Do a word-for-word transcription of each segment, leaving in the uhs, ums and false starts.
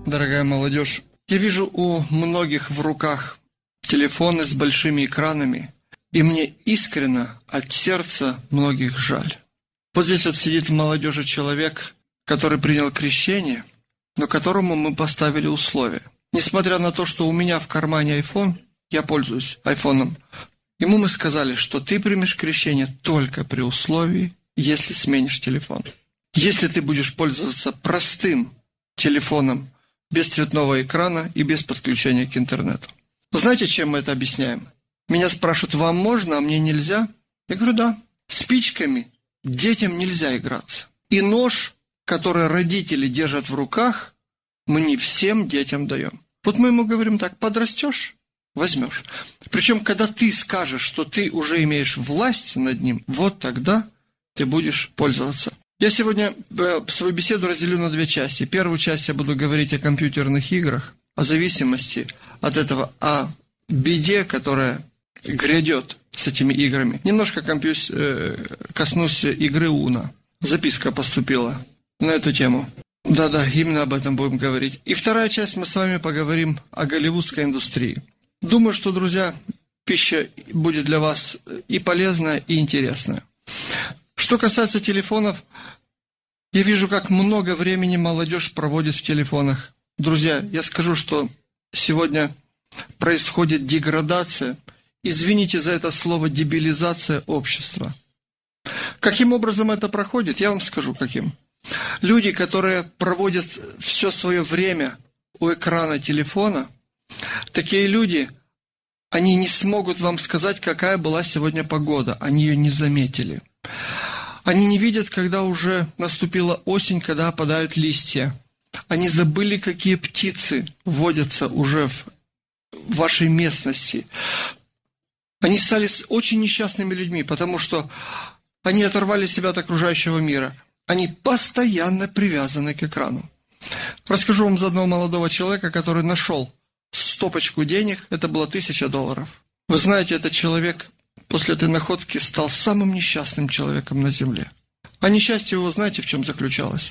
дорогая молодежь. Я вижу у многих в руках телефоны с большими экранами, и мне искренне от сердца многих жаль. Вот здесь вот сидит в молодежи человек, который принял крещение, но которому мы поставили условия. Несмотря на то, что у меня в кармане iPhone, я пользуюсь айфоном, ему мы сказали, что ты примешь крещение только при условии, если сменишь телефон. Если ты будешь пользоваться простым телефоном, без цветного экрана и без подключения к интернету. Знаете, чем мы это объясняем? Меня спрашивают, вам можно, а мне нельзя? Я говорю, да. Спичками детям нельзя играться. И нож, который родители держат в руках, мы не всем детям даем. Вот мы ему говорим так, подрастешь, возьмешь. Причем, когда ты скажешь, что ты уже имеешь власть над ним, вот тогда ты будешь пользоваться. Я сегодня свою беседу разделю на две части. Первую часть я буду говорить о компьютерных играх, о зависимости от этого, о беде, которая грядет с этими играми. Немножко компьюс... коснусь игры Уно. Записка поступила на эту тему. Да-да, именно об этом будем говорить. И вторая часть, мы с вами поговорим о голливудской индустрии. Думаю, что, друзья, пища будет для вас и полезная, и интересная. Что касается телефонов, я вижу, как много времени молодежь проводит в телефонах. Друзья, я скажу, что сегодня происходит деградация, извините за это слово, дебилизация общества. Каким образом это проходит? Я вам скажу, каким. Люди, которые проводят все свое время у экрана телефона, такие люди, они не смогут вам сказать, какая была сегодня погода, они ее не заметили. Они не видят, когда уже наступила осень, когда опадают листья. Они забыли, какие птицы водятся уже в вашей местности. Они стали очень несчастными людьми, потому что они оторвали себя от окружающего мира. Они постоянно привязаны к экрану. Расскажу вам за одного молодого человека, который нашел стопочку денег, это было тысяча долларов. Вы знаете, этот человек после этой находки стал самым несчастным человеком на земле. А несчастье его, знаете, в чем заключалось?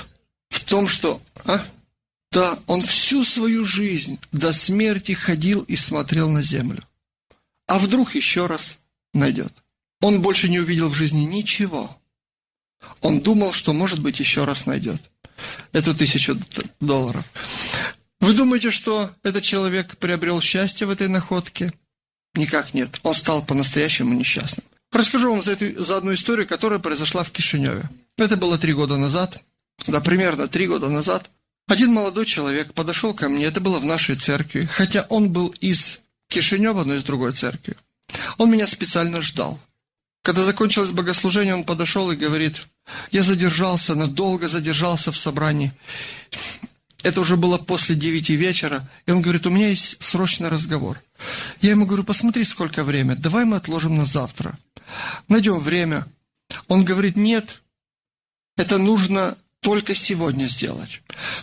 В том, что, а? Да, он всю свою жизнь до смерти ходил и смотрел на землю. А вдруг еще раз найдет? Он больше не увидел в жизни ничего. Он думал, что, может быть, еще раз найдет эту тысячу долларов. Вы думаете, что этот человек приобрел счастье в этой находке? Никак нет. Он стал по-настоящему несчастным. Расскажу вам за, эту, за одну историю, которая произошла в Кишиневе. Это было три года назад. Да, примерно три года назад. Один молодой человек подошел ко мне. Это было в нашей церкви. Хотя он был из Кишинева, но из другой церкви. Он меня специально ждал. Когда закончилось богослужение, он подошел и говорит, я задержался, надолго задержался в собрании. Это уже было после девяти вечера. И он говорит, у меня есть срочный разговор. Я ему говорю, посмотри, сколько время. Давай мы отложим на завтра. Найдем время. Он говорит, нет, это нужно только сегодня сделать.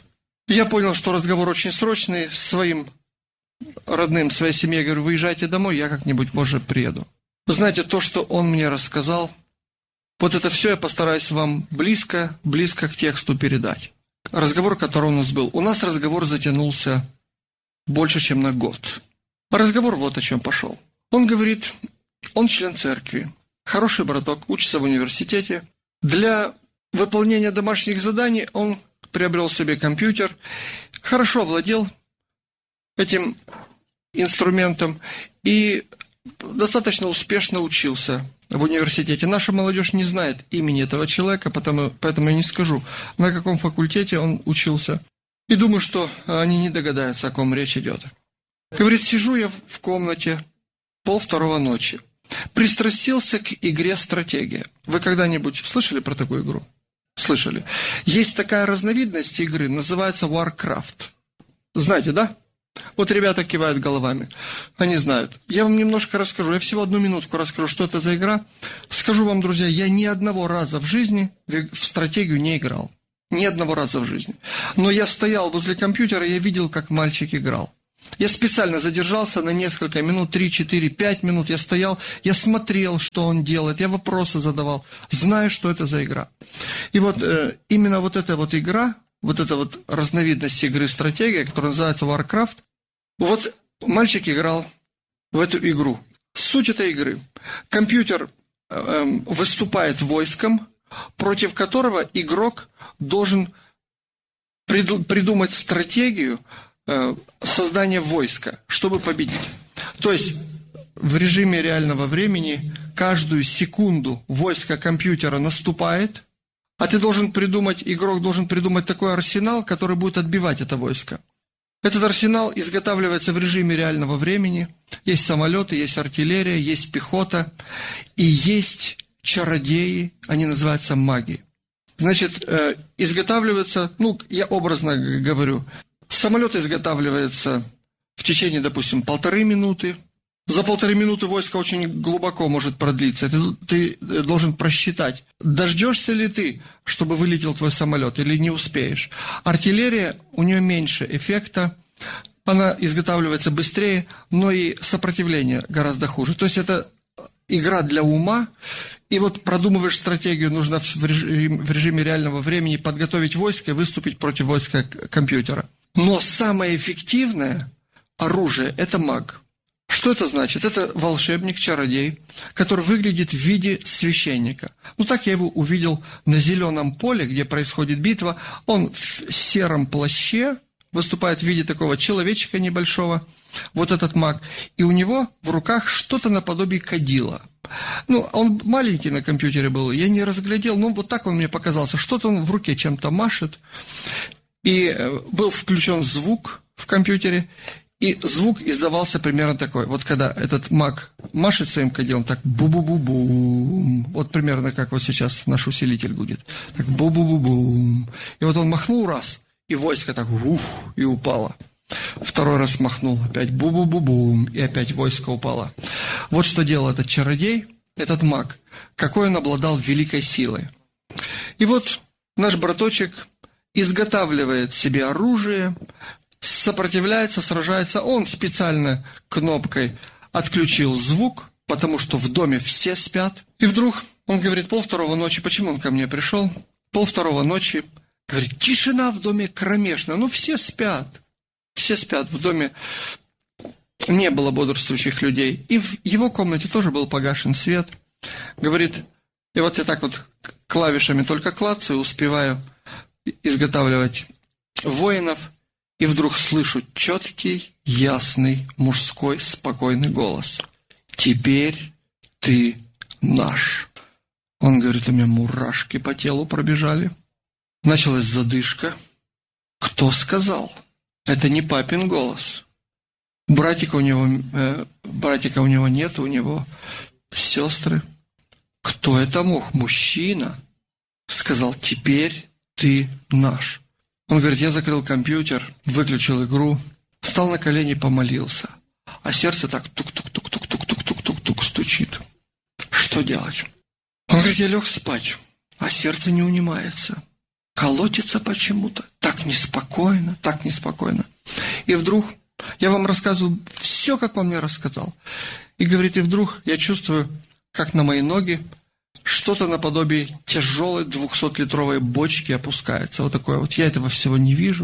Я понял, что разговор очень срочный. Своим родным, своей семье говорю, выезжайте домой, я как-нибудь позже приеду. Вы знаете, то, что он мне рассказал, вот это все я постараюсь вам близко, близко к тексту передать. Разговор, который у нас был. У нас разговор затянулся больше, чем на год. Разговор вот о чем пошел. Он говорит, он член церкви, хороший браток, учится в университете. Для выполнения домашних заданий он приобрел себе компьютер, хорошо владел этим инструментом и достаточно успешно учился в университете. Наша молодежь не знает имени этого человека, потому, поэтому я не скажу, на каком факультете он учился. И думаю, что они не догадаются, о ком речь идет. Говорит, сижу я в комнате полвторого ночи. Пристрастился к игре «Стратегия». Вы когда-нибудь слышали про такую игру? Слышали. Есть такая разновидность игры, называется Warcraft. Знаете, да? Вот ребята кивают головами. Они знают. Я вам немножко расскажу. Я всего одну минутку расскажу, что это за игра. Скажу вам, друзья, я ни одного раза в жизни в стратегию не играл. Ни одного раза в жизни. Но я стоял возле компьютера, и я видел, как мальчик играл. Я специально задержался на несколько минут, три, четыре, пять минут. Я стоял, я смотрел, что он делает, я вопросы задавал, зная, что это за игра. И вот э, именно вот эта вот игра вот эта вот разновидность игры стратегия, которая называется Warcraft. Вот мальчик играл в эту игру. Суть этой игры. Компьютер э, выступает войском, против которого игрок должен прид, придумать стратегию э, создания войска, чтобы победить. То есть в режиме реального времени каждую секунду войско компьютера наступает, а ты должен придумать, игрок должен придумать такой арсенал, который будет отбивать это войско. Этот арсенал изготавливается в режиме реального времени. Есть самолеты, есть артиллерия, есть пехота и есть чародеи, они называются маги. Значит, э, изготавливается, ну, я образно говорю, самолет изготавливается в течение, допустим, полторы минуты. За полторы минуты войско очень глубоко может продлиться. Ты, ты должен просчитать, дождешься ли ты, чтобы вылетел твой самолет, или не успеешь. Артиллерия, у нее меньше эффекта, она изготавливается быстрее, но и сопротивление гораздо хуже. То есть это игра для ума, и вот продумываешь стратегию, нужно в режиме, в режиме реального времени подготовить войско и выступить против войска компьютера. Но самое эффективное оружие – это маг. Что это значит? Это волшебник, чародей, который выглядит в виде священника. Ну, так я его увидел на зеленом поле, где происходит битва. Он в сером плаще выступает в виде такого человечка небольшого, вот этот маг. И у него в руках что-то наподобие кадила. Ну, он маленький на компьютере был, я не разглядел, но вот так он мне показался. Что-то он в руке чем-то машет. И был включен звук в компьютере, и звук издавался примерно такой. Вот когда этот маг машет своим кадилом, так бу-бу-бу-бум. Вот примерно как вот сейчас наш усилитель гудит. Так бу-бу-бу-бум. И вот он махнул раз, и войско так уф, и упало. Второй раз махнул, опять бу-бу-бу-бум, и опять войско упало. Вот что делал этот чародей, этот маг. Какой он обладал великой силой. И вот наш браточек изготавливает себе оружие, сопротивляется, сражается. Он специально кнопкой отключил звук, потому что в доме все спят. И вдруг он говорит, полвторого ночи, почему он ко мне пришел? Полвторого ночи, говорит, тишина в доме кромешная, ну все спят. Все спят, в доме не было бодрствующих людей. И в его комнате тоже был погашен свет. Говорит, и вот я так вот клавишами только клацаю, успеваю изготавливать воинов. И вдруг слышу четкий, ясный, мужской, спокойный голос. «Теперь ты наш». Он говорит, у меня мурашки по телу пробежали. Началась задышка. Кто сказал? Это не папин голос. Братика у него, э, братика у него нет, у него сестры. Кто это мог? Мужчина. Сказал, теперь ты наш. Он говорит, я закрыл компьютер, выключил игру, встал на колени, помолился. А сердце так тук-тук-тук-тук-тук-тук-тук-тук стучит. Что делать? Он говорит, я лег спать, а сердце не унимается. Колотится почему-то. Так неспокойно, так неспокойно. И вдруг, я вам рассказываю все, как он мне рассказал. И говорит, и вдруг я чувствую, как на мои ноги что-то наподобие тяжелой двухсотлитровой бочки опускается. Вот такое вот. Я этого всего не вижу.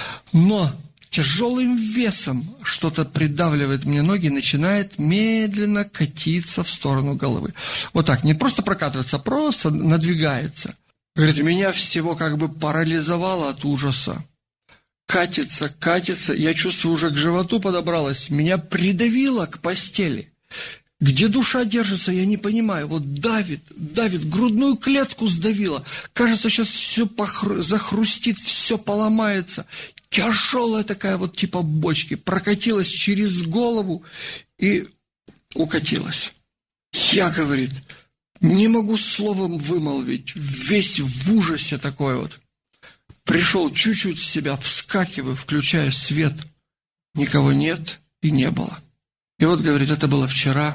Но тяжелым весом что-то придавливает мне ноги и начинает медленно катиться в сторону головы. Вот так. Не просто прокатывается, а просто надвигается. Говорит, меня всего как бы парализовало от ужаса. Катится, катится. Я чувствую, уже к животу подобралась. Меня придавило к постели. Где душа держится, я не понимаю. Вот давит, давит, грудную клетку сдавило. Кажется, сейчас все похру... захрустит, все поломается. Тяжелая такая вот типа бочки. Прокатилась через голову и укатилась. Я, говорит, не могу словом вымолвить. Весь в ужасе такой вот. Пришел чуть-чуть в себя, вскакиваю, включаю свет. Никого нет и не было. И вот, говорит, это было вчера.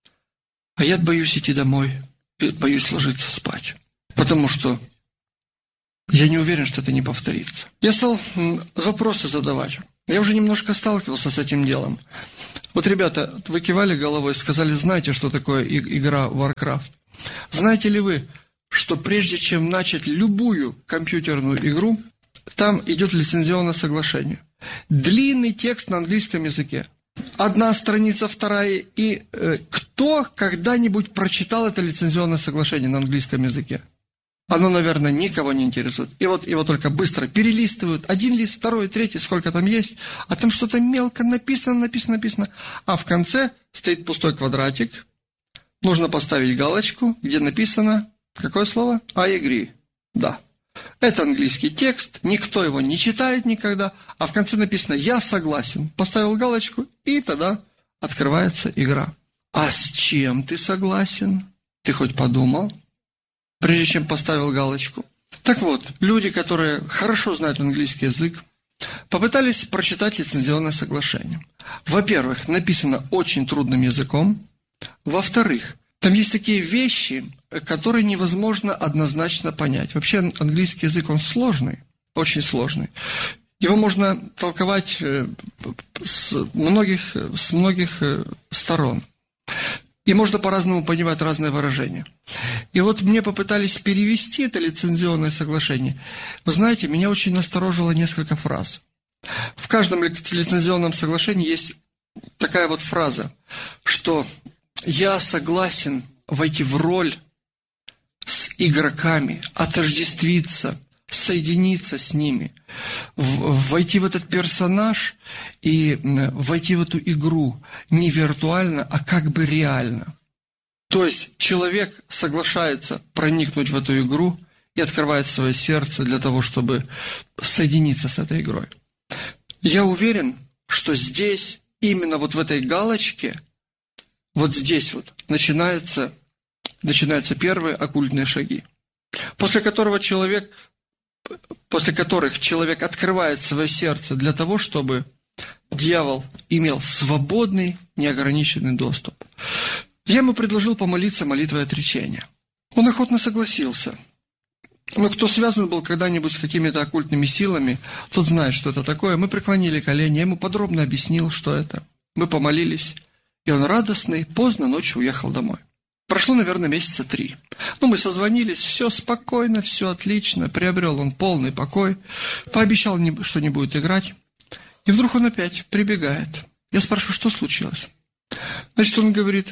А я боюсь идти домой, боюсь ложиться спать, потому что я не уверен, что это не повторится. Я стал вопросы задавать. Я уже немножко сталкивался с этим делом. Вот, ребята, вы кивали головой, сказали, знаете, что такое игра Warcraft? Знаете ли вы, что прежде чем начать любую компьютерную игру, там идет лицензионное соглашение. Длинный текст на английском языке. Одна страница, вторая. И э, кто когда-нибудь прочитал это лицензионное соглашение на английском языке? Оно, наверное, никого не интересует. И вот его только быстро перелистывают. Один лист, второй, третий, сколько там есть. А там что-то мелко написано, написано, написано. А в конце стоит пустой квадратик. Нужно поставить галочку, где написано, какое слово? I agree. Да. Это английский текст, никто его не читает никогда, а в конце написано «Я согласен». Поставил галочку, и тогда открывается игра. А с чем ты согласен? Ты хоть подумал, прежде чем поставил галочку? Так вот, люди, которые хорошо знают английский язык, попытались прочитать лицензионное соглашение. Во-первых, написано очень трудным языком. Во-вторых, там есть такие вещи, которые невозможно однозначно понять. Вообще английский язык, он сложный, очень сложный. Его можно толковать с многих, с многих сторон. И можно по-разному понимать разные выражения. И вот мне попытались перевести это лицензионное соглашение. Вы знаете, меня очень насторожило несколько фраз. В каждом лицензионном соглашении есть такая вот фраза, что я согласен войти в роль с игроками, отождествиться, соединиться с ними, войти в этот персонаж и войти в эту игру не виртуально, а как бы реально. То есть человек соглашается проникнуть в эту игру и открывает свое сердце для того, чтобы соединиться с этой игрой. Я уверен, что здесь, именно вот в этой галочке, вот здесь вот начинаются, начинаются первые оккультные шаги, после которого человек, после которых человек открывает свое сердце для того, чтобы дьявол имел свободный, неограниченный доступ. Я ему предложил помолиться молитвой отречения. Он охотно согласился. Но кто связан был когда-нибудь с какими-то оккультными силами, тот знает, что это такое. Мы преклонили колени, я ему подробно объяснил, что это. Мы помолились. И он радостный, поздно ночью уехал домой. Прошло, наверное, месяца три. Ну, мы созвонились, все спокойно, все отлично. Приобрел он полный покой. Пообещал, что не будет играть. И вдруг он опять прибегает. Я спрашиваю, что случилось? Значит, он говорит,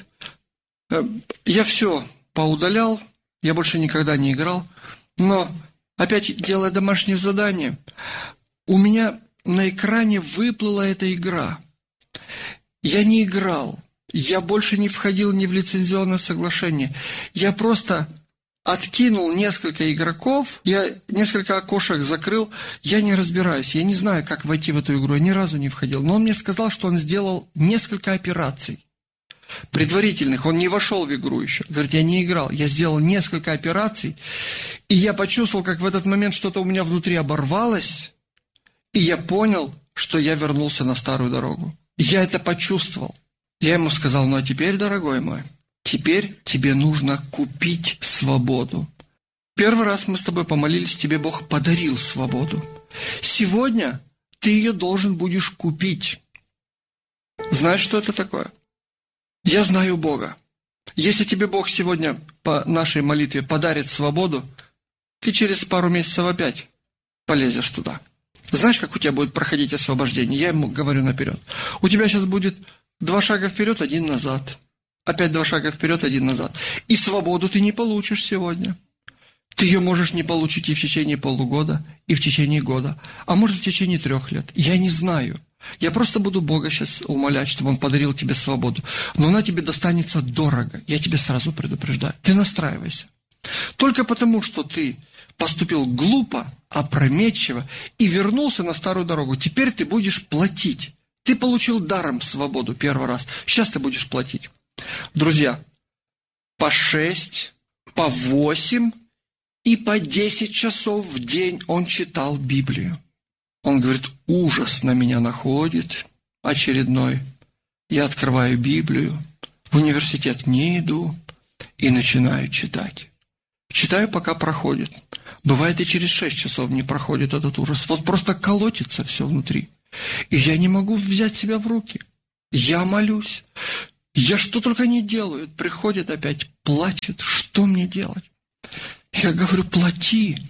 я все поудалял, я больше никогда не играл, но опять, делая домашнее задание, у меня на экране выплыла эта игра. Я не играл. Я больше не входил ни в лицензионное соглашение. Я просто откинул несколько игроков, я несколько окошек закрыл, я не разбираюсь, я не знаю, как войти в эту игру, я ни разу не входил. Но он мне сказал, что он сделал несколько операций предварительных, он не вошел в игру еще. Говорит, я не играл, я сделал несколько операций, и я почувствовал, как в этот момент что-то у меня внутри оборвалось, и я понял, что я вернулся на старую дорогу. Я это почувствовал. Я ему сказал, ну а теперь, дорогой мой, теперь тебе нужно купить свободу. Первый раз мы с тобой помолились, тебе Бог подарил свободу. Сегодня ты ее должен будешь купить. Знаешь, что это такое? Я знаю Бога. Если тебе Бог сегодня по нашей молитве подарит свободу, ты через пару месяцев опять полезешь туда. Знаешь, как у тебя будет проходить освобождение? Я ему говорю наперед. У тебя сейчас будет два шага вперед, один назад. Опять два шага вперед, один назад. И свободу ты не получишь сегодня. Ты ее можешь не получить и в течение полугода, и в течение года, а может в течение трех лет. Я не знаю. Я просто буду Бога сейчас умолять, чтобы Он подарил тебе свободу. Но она тебе достанется дорого. Я тебе сразу предупреждаю. Ты настраивайся. Только потому, что ты поступил глупо, опрометчиво и вернулся на старую дорогу. Теперь ты будешь платить. Ты получил даром свободу первый раз. Сейчас ты будешь платить. Друзья, по шесть, по восемь и по десять часов в день он читал Библию. Он говорит, ужас на меня находит очередной. Я открываю Библию, в университет не иду и начинаю читать. Читаю, пока проходит. Бывает, и через шесть часов не проходит этот ужас. Вот просто колотится все внутри. И я не могу взять себя в руки. Я молюсь. Я что только не делаю. Приходит опять, плачет. Что мне делать? Я говорю, плати.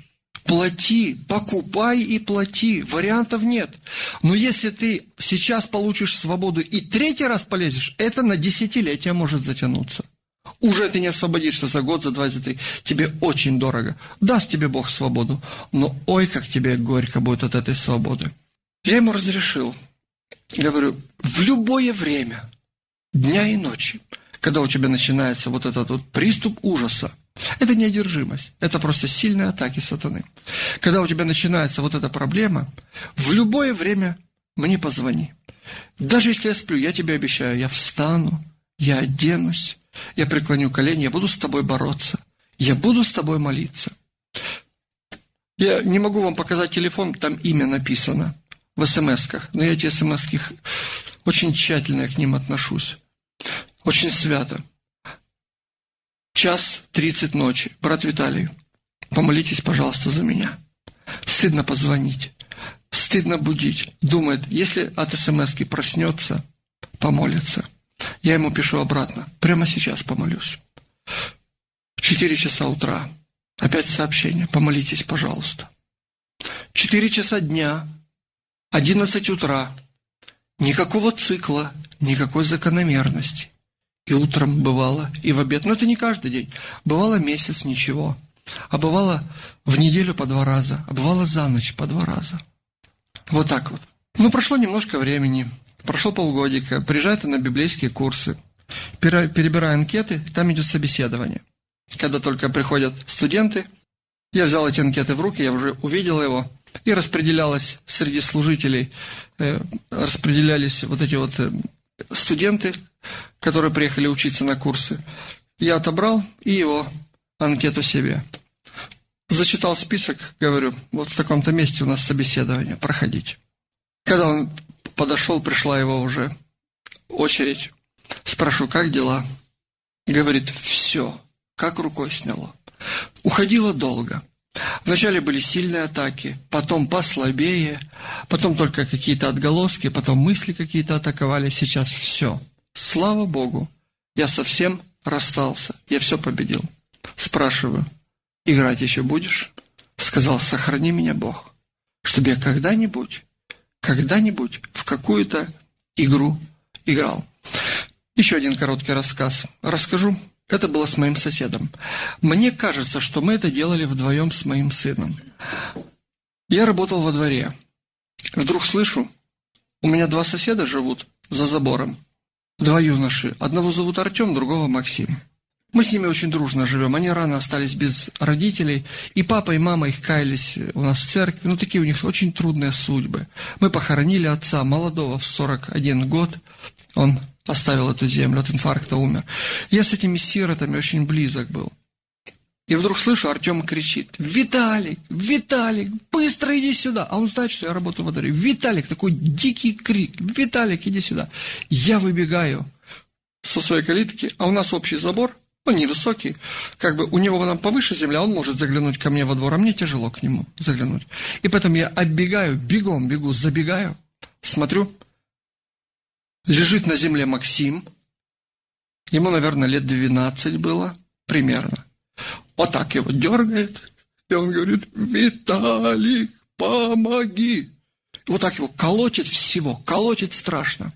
Плати, покупай и плати. Вариантов нет. Но если ты сейчас получишь свободу и третий раз полезешь, это на десятилетия может затянуться. Уже ты не освободишься за год, за два, за три. Тебе очень дорого. Даст тебе Бог свободу, но ой, как тебе горько будет от этой свободы. Я ему разрешил. Говорю, в любое время, дня и ночи, когда у тебя начинается вот этот вот приступ ужаса, это не одержимость, это просто сильные атаки сатаны. Когда у тебя начинается вот эта проблема, в любое время мне позвони. Даже если я сплю, я тебе обещаю, я встану, я оденусь, я преклоню колени, я буду с тобой бороться, я буду с тобой молиться. Я не могу вам показать телефон, там имя написано в эс-эм-эсках, но я эти эс-эм-эски очень тщательно к ним отношусь, очень свято. Час тридцать ночи. Брат Виталий, помолитесь, пожалуйста, за меня. Стыдно позвонить, стыдно будить. Думает, если от эс-эм-эски проснется, помолится. Я ему пишу обратно. Прямо сейчас помолюсь. В четыре часа утра. Опять сообщение. Помолитесь, пожалуйста. четыре часа дня. одиннадцать утра. Никакого цикла, никакой закономерности. И утром бывало, и в обед. Но это не каждый день. Бывало месяц, ничего. А бывало в неделю по два раза. А бывало за ночь по два раза. Вот так вот. Ну, прошло немножко времени. Прошло полгодика. Приезжает на библейские курсы. Перебираю анкеты. Там идет собеседование. Когда только приходят студенты, я взял эти анкеты в руки, я уже увидел его. И распределялось среди служителей, э, распределялись вот эти вот э, студенты, которые приехали учиться на курсы. Я отобрал и его анкету себе. Зачитал список, говорю, вот в таком-то месте у нас собеседование, проходите. Когда он подошел, пришла его уже очередь. Спрашиваю, как дела? Говорит, все, как рукой сняло. Уходило долго. Вначале были сильные атаки, потом послабее, потом только какие-то отголоски, потом мысли какие-то атаковали, сейчас все. Слава Богу, я совсем расстался, я все победил. Спрашиваю, играть еще будешь? Сказал, сохрани меня Бог, чтобы я когда-нибудь, когда-нибудь в какую-то игру играл. Еще один короткий рассказ. Расскажу. Это было с моим соседом. Мне кажется, что мы это делали вдвоем с моим сыном. Я работал во дворе. Вдруг слышу, у меня два соседа живут за забором. Два юноши. Одного зовут Артем, другого Максим. Мы с ними очень дружно живем. Они рано остались без родителей. И папа, и мама их каялись у нас в церкви. Ну, такие у них очень трудные судьбы. Мы похоронили отца, молодого, в сорок один год. Он оставил эту землю, от инфаркта умер. Я с этими сиротами очень близок был. И вдруг слышу, Артем кричит, «Виталик, Виталик, быстро иди сюда!» А он знает, что я работаю во дворе. «Виталик!» Такой дикий крик, «Виталик, иди сюда!» Я выбегаю со своей калитки, а у нас общий забор, он невысокий, как бы у него там повыше земля, он может заглянуть ко мне во двор, а мне тяжело к нему заглянуть. И поэтому я оббегаю, бегом бегу, забегаю, смотрю, лежит на земле Максим, ему, наверное, лет двенадцать было, примерно. Вот так его дергает, и он говорит, «Виталик, помоги!» Вот так его колотит всего, колотит страшно.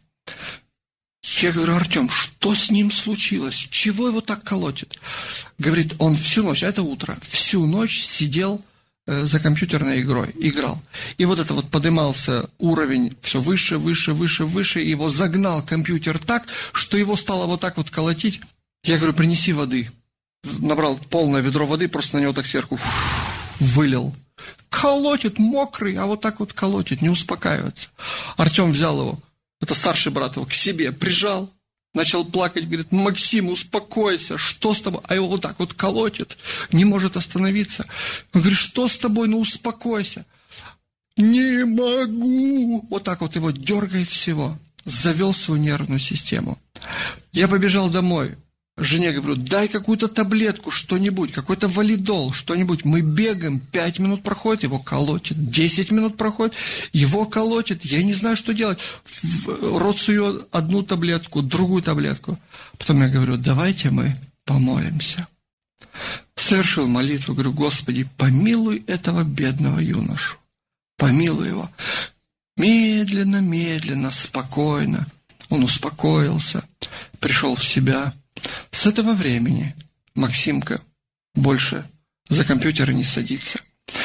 Я говорю, Артем, что с ним случилось? Чего его так колотит? Говорит, он всю ночь, а это утро, всю ночь сидел за компьютерной игрой, играл. И вот это вот поднимался уровень все выше, выше, выше, выше, и его загнал компьютер так, что его стало вот так вот колотить. Я говорю, принеси воды. Набрал полное ведро воды, просто на него так сверху вылил. Колотит, мокрый, а вот так вот колотит, не успокаивается. Артем взял его, это старший брат его, к себе прижал, начал плакать, говорит, Максим, успокойся, что с тобой? А его вот так вот колотит, не может остановиться. Он говорит, что с тобой, ну успокойся. Не могу. Вот так вот его дергает всего. Завел свою нервную систему. Я побежал домой. Жене говорю, дай какую-то таблетку, что-нибудь, какой-то валидол, что-нибудь. Мы бегаем, пять минут проходит, его колотит, десять минут проходит, его колотит, я не знаю, что делать. В рот сую одну таблетку, другую таблетку. Потом я говорю, давайте мы помолимся. совершил молитву, говорю: Господи, помилуй этого бедного юношу, помилуй его. Медленно, медленно, спокойно он успокоился, пришел в себя. С этого времени Максимка больше за компьютер не садится.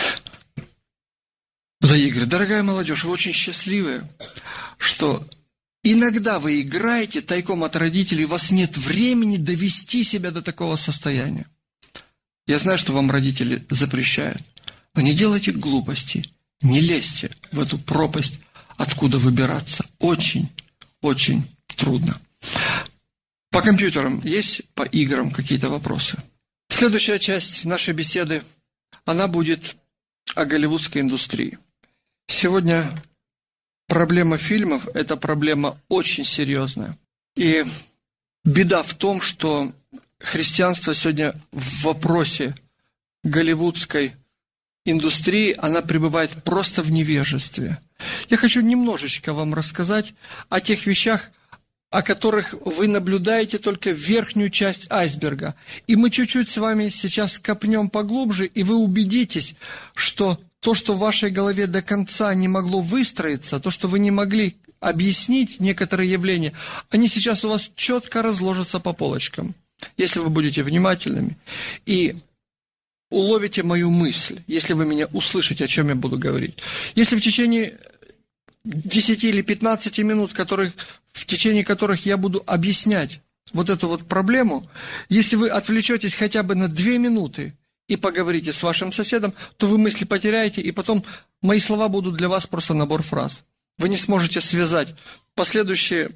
За игры. Дорогая молодежь, вы очень счастливые, что иногда вы играете тайком от родителей, у вас нет времени довести себя до такого состояния. Я знаю, что вам родители запрещают, но не делайте глупости, не лезьте в эту пропасть, откуда выбираться. Очень, очень трудно. По компьютерам есть, по играм какие-то вопросы? Следующая часть нашей беседы, она будет о голливудской индустрии. Сегодня проблема фильмов – это проблема очень серьезная. И беда в том, что христианство сегодня в вопросе голливудской индустрии, она пребывает просто в невежестве. Я хочу немножечко вам рассказать о тех вещах, о которых вы наблюдаете только верхнюю часть айсберга. И мы чуть-чуть с вами сейчас копнем поглубже, и вы убедитесь, что то, что в вашей голове до конца не могло выстроиться, то, что вы не могли объяснить некоторые явления, они сейчас у вас четко разложатся по полочкам, если вы будете внимательными и уловите мою мысль, если вы меня услышите, о чем я буду говорить. Если в течение десяти или пятнадцати минут, которых, в течение которых я буду объяснять вот эту вот проблему, если вы отвлечетесь хотя бы на две минуты и поговорите с вашим соседом, то вы мысли потеряете, и потом мои слова будут для вас просто набор фраз. Вы не сможете связать последующее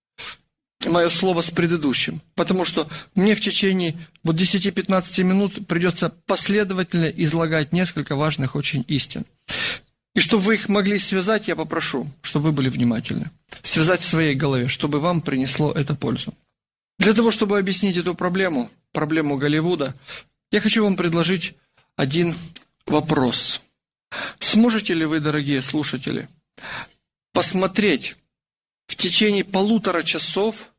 мое слово с предыдущим, потому что мне в течение вот десяти-пятнадцати минут придется последовательно излагать несколько важных очень истин. И чтобы вы их могли связать, я попрошу, чтобы вы были внимательны. Связать в своей голове, чтобы вам принесло это пользу. Для того, чтобы объяснить эту проблему, проблему Голливуда, я хочу вам предложить один вопрос. Сможете ли вы, дорогие слушатели, посмотреть в течение полутора часов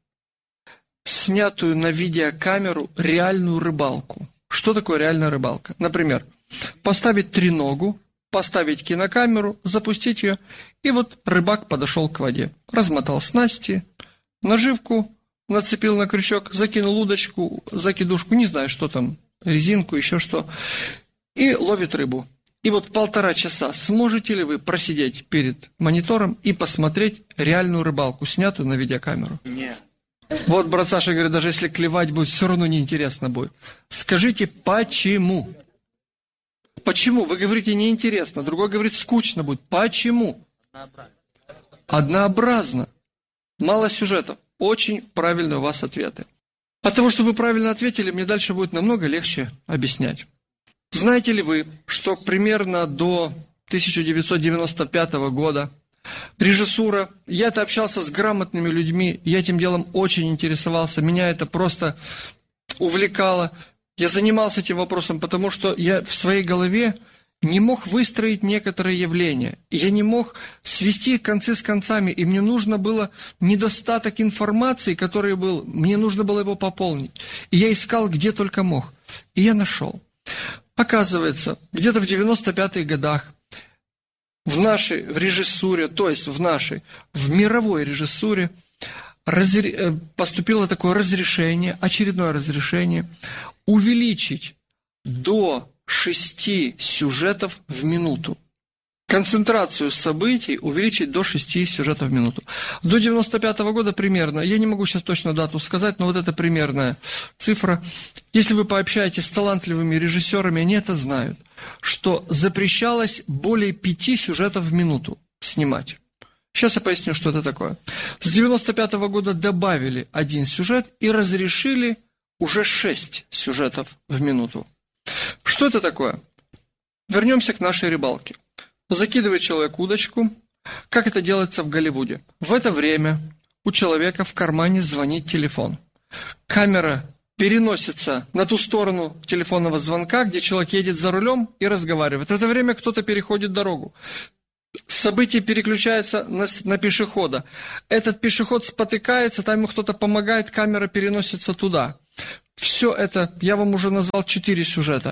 снятую на видеокамеру реальную рыбалку? Что такое реальная рыбалка? Например, поставить треногу, поставить кинокамеру, запустить ее, и вот рыбак подошел к воде, размотал снасти, наживку нацепил на крючок, закинул удочку, закидушку, не знаю, что там, резинку, еще что, и ловит рыбу. И вот полтора часа сможете ли вы просидеть перед монитором и посмотреть реальную рыбалку, снятую на видеокамеру? Нет. Вот брат Саша говорит, даже если клевать будет, все равно неинтересно будет. Скажите, почему? Почему? Вы говорите неинтересно, другой говорит скучно будет. Почему? Однообразно. Однообразно. Мало сюжетов. Очень правильные у вас ответы. От того, что вы правильно ответили, мне дальше будет намного легче объяснять. Знаете ли вы, что примерно до тысяча девятьсот девяносто пятого года режиссура, я-то общался с грамотными людьми, я этим делом очень интересовался, меня это просто увлекало. Я занимался этим вопросом, потому что я в своей голове не мог выстроить некоторые явления. Я не мог свести концы с концами, и мне нужно было недостаток информации, который был, мне нужно было его пополнить. И я искал, где только мог. И я нашел. Оказывается, где-то в девяносто пятых годах в нашей в режиссуре, то есть в нашей, в мировой режиссуре разре, поступило такое разрешение, очередное разрешение, увеличить до шести сюжетов в минуту. Концентрацию событий увеличить до шести сюжетов в минуту. До девяносто пятого года примерно, я не могу сейчас точно дату сказать, но вот это примерная цифра. Если вы пообщаетесь с талантливыми режиссерами, они это знают, что запрещалось более пяти сюжетов в минуту снимать. Сейчас я поясню, что это такое. С девяносто пятого года добавили один сюжет и разрешили уже шесть сюжетов в минуту. Что это такое? Вернемся к нашей рыбалке. Закидывает человек удочку. Как это делается в Голливуде? В это время у человека в кармане звонит телефон. Камера переносится на ту сторону телефонного звонка, где человек едет за рулем и разговаривает. В это время кто-то переходит дорогу. Событие переключается на, на пешехода. Этот пешеход спотыкается, там ему кто-то помогает, камера переносится туда. все это, я вам уже назвал четыре сюжета.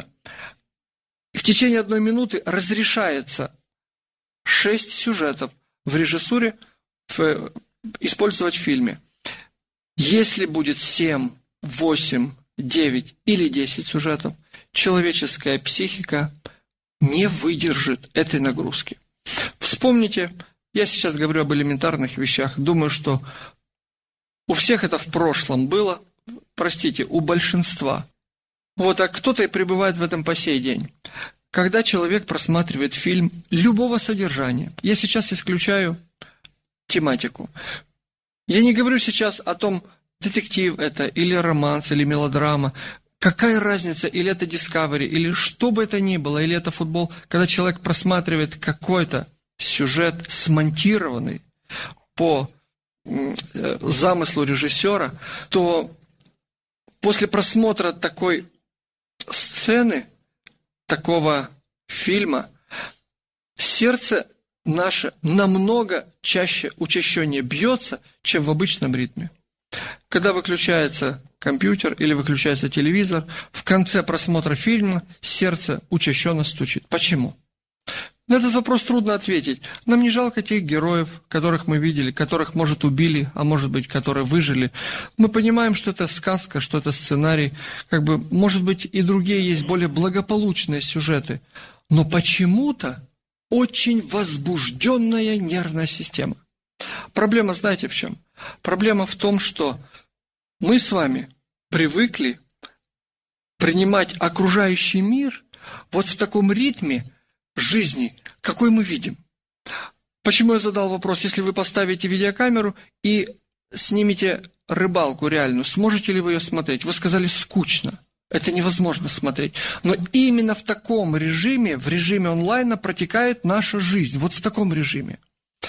В течение одной минуты разрешается шесть сюжетов в режиссуре в, использовать в фильме. Если будет семь, восемь, девять или десять сюжетов, человеческая психика не выдержит этой нагрузки. Вспомните, я сейчас говорю об элементарных вещах, думаю, что у всех это в прошлом было, простите, у большинства. Вот, а кто-то и пребывает в этом по сей день. Когда человек просматривает фильм любого содержания, я сейчас исключаю тематику. Я не говорю сейчас о том, детектив это, или романс, или мелодрама. Какая разница, или это Discovery, или что бы это ни было, или это футбол. Когда человек просматривает какой-то сюжет, смонтированный по замыслу режиссера, то после просмотра такой сцены, такого фильма, сердце наше намного чаще, учащеннее бьется, чем в обычном ритме. Когда выключается компьютер или выключается телевизор, в конце просмотра фильма сердце учащенно стучит. Почему? На этот вопрос трудно ответить. Нам не жалко тех героев, которых мы видели, которых, может, убили, а может быть, которые выжили. Мы понимаем, что это сказка, что это сценарий. Как бы, может быть, и другие есть более благополучные сюжеты. Но почему-то очень возбужденная нервная система. Проблема, знаете, в чем? Проблема в том, что мы с вами привыкли принимать окружающий мир вот в таком ритме жизни, какой мы видим. Почему я задал вопрос? Если вы поставите видеокамеру и снимете рыбалку реальную, сможете ли вы ее смотреть? Вы сказали, скучно. Это невозможно смотреть. Но именно в таком режиме, в режиме онлайна протекает наша жизнь. Вот в таком режиме.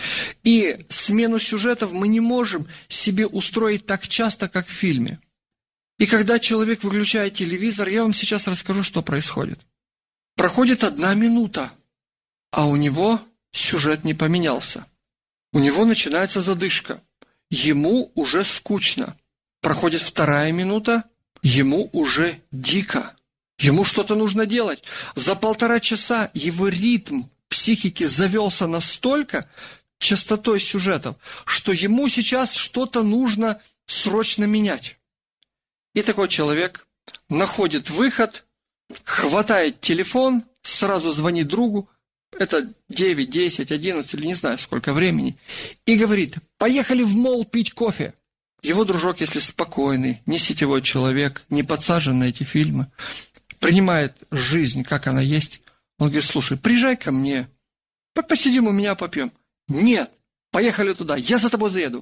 И смену сюжетов мы не можем себе устроить так часто, как в фильме. И когда человек выключает телевизор, я вам сейчас расскажу, что происходит. Проходит одна минута, а у него сюжет не поменялся. У него начинается задышка. Ему уже скучно. Проходит вторая минута, ему уже дико. Ему что-то нужно делать. За полтора часа его ритм психики завелся настолько частотой сюжетов, что ему сейчас что-то нужно срочно менять. И такой человек находит выход, хватает телефон, сразу звонит другу, это девять, десять, одиннадцать или не знаю сколько времени, и говорит: поехали в молл пить кофе. Его дружок, если спокойный, не сетевой человек, не подсажен на эти фильмы, принимает жизнь, как она есть, он говорит: слушай, приезжай ко мне, посидим у меня, попьем. Нет, поехали туда, я за тобой заеду.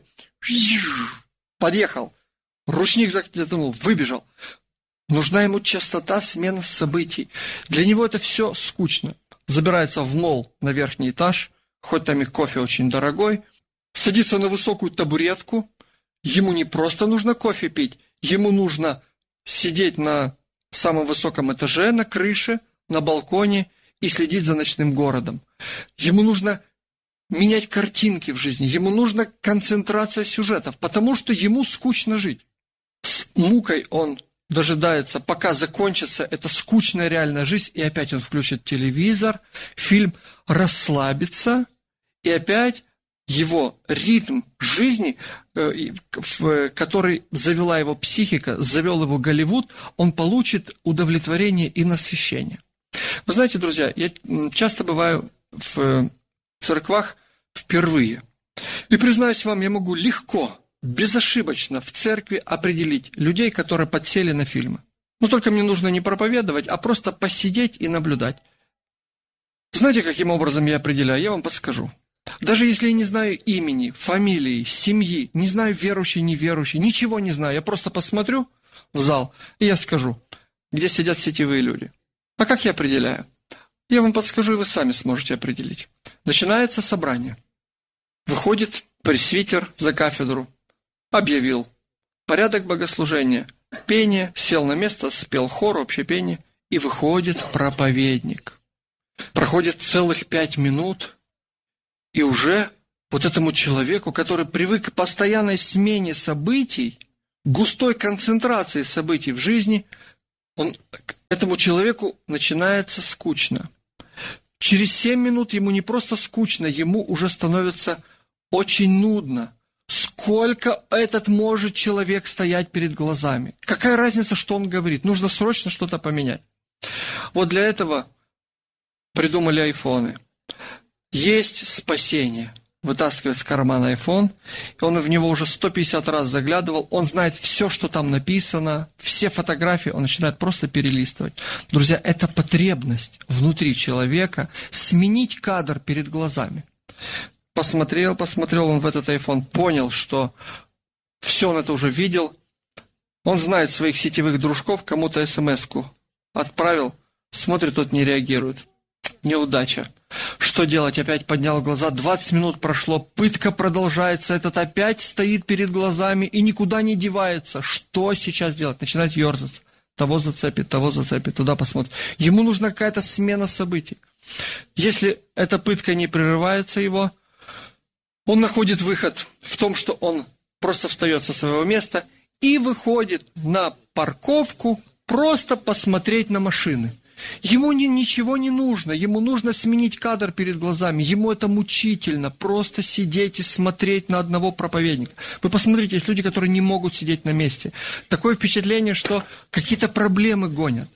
Подъехал, ручник затянул, выбежал. Нужна ему частота смены событий. Для него это все скучно. Забирается в молл на верхний этаж, хоть там и кофе очень дорогой, садится на высокую табуретку. Ему не просто нужно кофе пить, ему нужно сидеть на самом высоком этаже, на крыше, на балконе и следить за ночным городом. Ему нужно менять картинки в жизни, ему нужна концентрация сюжетов, потому что ему скучно жить. С мукой он дожидается, пока закончится эта скучная реальная жизнь, и опять он включит телевизор, фильм расслабится, и опять его ритм жизни, который завела его психика, завел его Голливуд, он получит удовлетворение и насыщение. Вы знаете, друзья, я часто бываю в церквах впервые. И, признаюсь вам, я могу легко, безошибочно в церкви определить людей, которые подсели на фильмы. Но только мне нужно не проповедовать, а просто посидеть и наблюдать. Знаете, каким образом я определяю? Я вам подскажу. Даже если я не знаю имени, фамилии, семьи, не знаю верующий, неверующий, ничего не знаю, я просто посмотрю в зал, и я скажу, где сидят сетевые люди. А как я определяю? Я вам подскажу, и вы сами сможете определить. Начинается собрание. Выходит пресвитер за кафедру, объявил порядок богослужения, пение, сел на место, спел хор, общее пение, и выходит проповедник. Проходит целых пять минут, и уже вот этому человеку, который привык к постоянной смене событий, густой концентрации событий в жизни, он, этому человеку начинается скучно. Через семь минут ему не просто скучно, ему уже становится очень нудно. Сколько этот может человек стоять перед глазами? Какая разница, что он говорит? Нужно срочно что-то поменять. Вот для этого придумали айфоны. Есть спасение. Вытаскивает с кармана айфон, и он в него уже сто пятьдесят раз заглядывал, он знает все, что там написано, все фотографии, он начинает просто перелистывать. Друзья, это потребность внутри человека сменить кадр перед глазами. Посмотрел, посмотрел он в этот айфон, понял, что все он это уже видел, он знает своих сетевых дружков, кому-то смс-ку отправил, смотрит, тот не реагирует. Неудача. Что делать? Опять поднял глаза, двадцать минут прошло, пытка продолжается, этот опять стоит перед глазами и никуда не девается. Что сейчас делать? Начинает ерзаться. Того зацепит, того зацепит, туда посмотрит. Ему нужна какая-то смена событий. Если эта пытка не прерывается его, он находит выход в том, что он просто встает со своего места и выходит на парковку просто посмотреть на машины. Ему ни, ничего не нужно, ему нужно сменить кадр перед глазами, ему это мучительно, просто сидеть и смотреть на одного проповедника. Вы посмотрите, есть люди, которые не могут сидеть на месте. Такое впечатление, что какие-то проблемы гонят.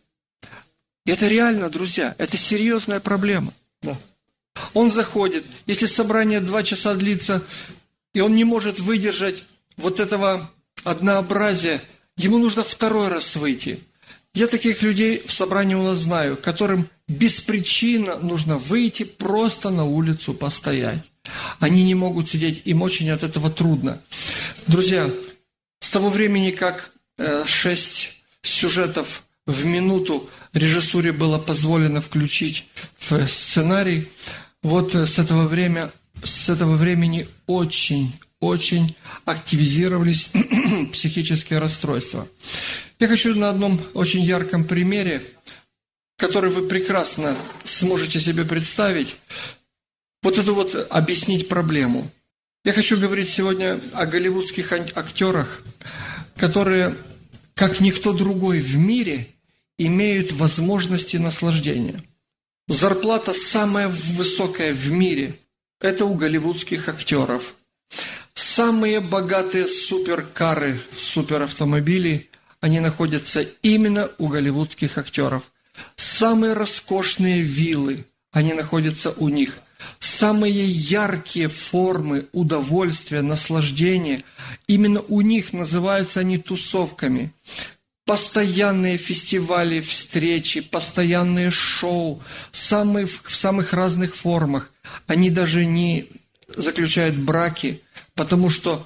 И это реально, друзья, это серьезная проблема. Да. Он заходит, если собрание два часа длится, и он не может выдержать вот этого однообразия, ему нужно второй раз выйти. Я таких людей в собрании у нас знаю, которым без причины нужно выйти просто на улицу постоять. Они не могут сидеть, им очень от этого трудно. Друзья, с того времени, как э, шесть сюжетов в минуту режиссуре было позволено включить в сценарий, вот с этого, время, с этого времени очень, очень активизировались психические расстройства. Я хочу на одном очень ярком примере, который вы прекрасно сможете себе представить, вот эту вот объяснить проблему. Я хочу говорить сегодня о голливудских актерах, которые, как никто другой в мире, имеют возможности наслаждения. Зарплата самая высокая в мире – это у голливудских актеров. Самые богатые суперкары, суперавтомобили – они находятся именно у голливудских актеров. Самые роскошные виллы, они находятся у них. Самые яркие формы удовольствия, наслаждения, именно у них называются они тусовками. Постоянные фестивали, встречи, постоянные шоу, самые, в самых разных формах. Они даже не заключают браки, потому что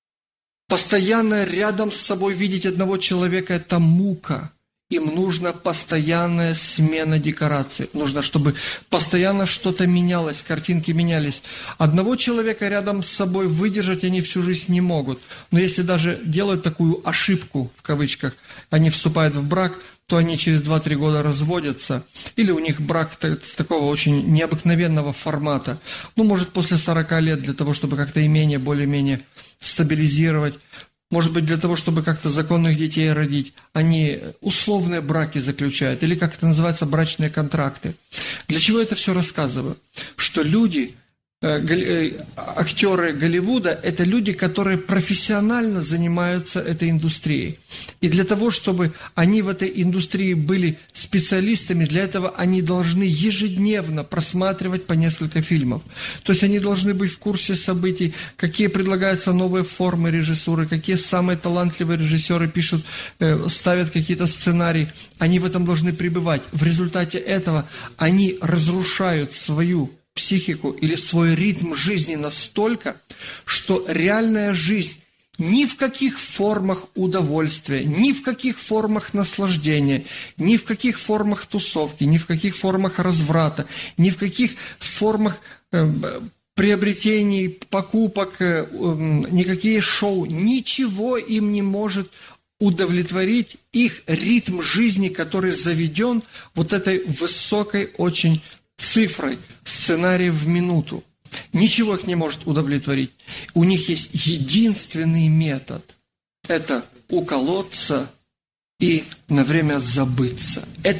постоянно рядом с собой видеть одного человека – это мука. Им нужна постоянная смена декораций. Нужно, чтобы постоянно что-то менялось, картинки менялись. Одного человека рядом с собой выдержать они всю жизнь не могут. Но если даже делают такую ошибку, в кавычках, они вступают в брак, то они через два-три года разводятся. Или у них брак такого очень необыкновенного формата. Ну, может, после сорока лет, для того, чтобы как-то имение более-менее стабилизировать, может быть, для того, чтобы как-то законных детей родить, они условные браки заключают, или как это называется, брачные контракты. Для чего я это все рассказываю? Что люди, э, э, актеры Голливуда, это люди, которые профессионально занимаются этой индустрией. И для того, чтобы они в этой индустрии были специалистами, для этого они должны ежедневно просматривать по несколько фильмов. То есть они должны быть в курсе событий, какие предлагаются новые формы режиссуры, какие самые талантливые режиссеры пишут, э, ставят какие-то сценарии. Они в этом должны пребывать. В результате этого они разрушают свою психику или свой ритм жизни настолько, что реальная жизнь ни в каких формах удовольствия, ни в каких формах наслаждения, ни в каких формах тусовки, ни в каких формах разврата, ни в каких формах э, приобретений, покупок, э, э, никакие шоу, ничего им не может удовлетворить их ритм жизни, который заведен вот этой высокой очень цифрой, сценарий в минуту. Ничего их не может удовлетворить. У них есть единственный метод. Это уколоться и на время забыться.